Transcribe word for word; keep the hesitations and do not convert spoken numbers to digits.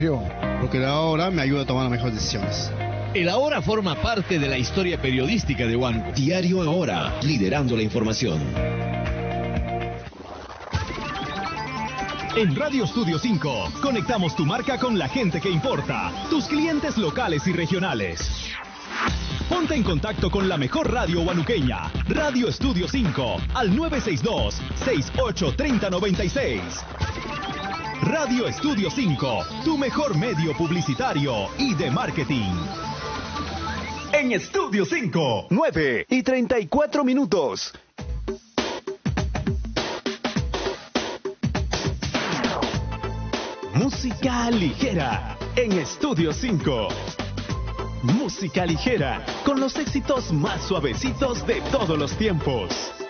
Porque ahora me ayuda a tomar las mejores decisiones. El Ahora forma parte de la historia periodística de Huánuco. Diario Ahora, liderando la información. En Radio Estudio cinco, conectamos tu marca con la gente que importa, tus clientes locales y regionales. Ponte en contacto con la mejor radio huanuqueña, Radio Estudio cinco, al nueve seis dos, seis ocho tres cero nueve seis. Radio Estudio cinco, tu mejor medio publicitario y de marketing. En Estudio cinco, nueve y treinta y cuatro minutos. Música ligera en Estudio cinco. Música ligera con los éxitos más suavecitos de todos los tiempos.